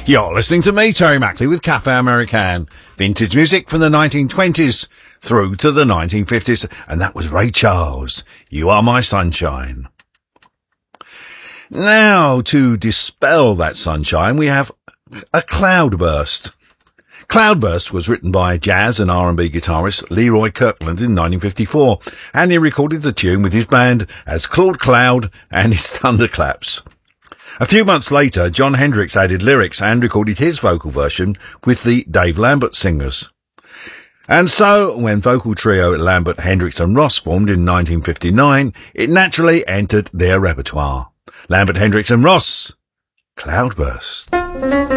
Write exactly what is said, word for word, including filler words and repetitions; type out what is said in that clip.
You're listening to me, Terry Mackley, with Cafe American. Vintage music from the nineteen twenties through to the nineteen fifties. And that was Ray Charles. You Are My Sunshine. Now, to dispel that sunshine, we have a cloudburst. Cloudburst was written by jazz and R and B guitarist Leroy Kirkland in nineteen fifty-four, and he recorded the tune with his band as Claude Cloud and his Thunderclaps. A few months later, Jon Hendricks added lyrics and recorded his vocal version with the Dave Lambert Singers. And so, when vocal trio Lambert, Hendricks and Ross formed in nineteen fifty-nine, it naturally entered their repertoire. Lambert, Hendricks and Ross, Cloudburst.